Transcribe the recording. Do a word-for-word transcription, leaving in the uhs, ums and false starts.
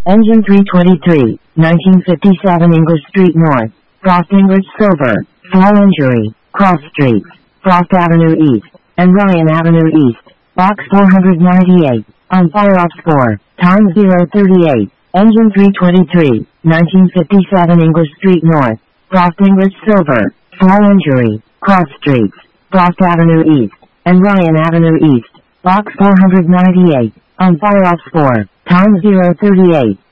Engine three twenty-three, nineteen fifty-seven English Street North, Frost English Silver, Fall Injury, Cross Streets, Frost Avenue East, and Ryan Avenue East, Box four ninety-eight, on fire ops four, time zero thirty-eight, Engine three twenty-three, nineteen fifty-seven English Street North, Frost English Silver, Fall Injury, Cross Streets, Frost Avenue East, and Ryan Avenue East, Box four ninety-eight, on fire ops four, time zero thirty-eight.